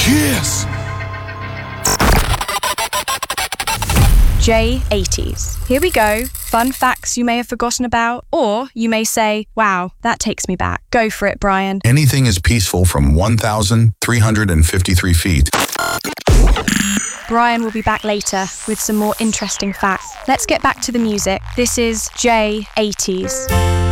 Yes! J80s. Here we go. Fun facts you may have forgotten about, or you may say, wow, that takes me back. Go for it, Brian. Anything is peaceful from 1,353 feet. Brian will be back later with some more interesting facts. Let's get back to the music. This is J80s.